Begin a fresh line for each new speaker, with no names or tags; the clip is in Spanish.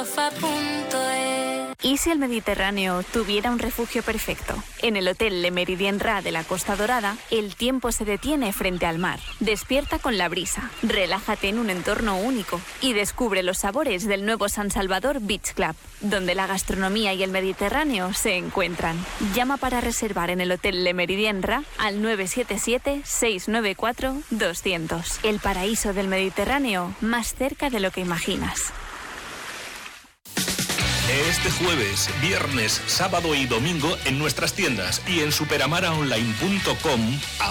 ¿Y si el Mediterráneo tuviera un refugio perfecto? En el Hotel Le Méridien Rad de la Costa Dorada, el tiempo se detiene frente al mar. Despierta con la brisa, relájate en un entorno único y descubre los sabores del nuevo San Salvador Beach Club, donde la gastronomía y el Mediterráneo se encuentran. Llama para reservar en el Hotel Le Méridien Rad al 977-694-200. El paraíso del Mediterráneo, más cerca de lo que imaginas.
Este jueves, viernes, sábado y domingo en nuestras tiendas y en superamaraonline.com.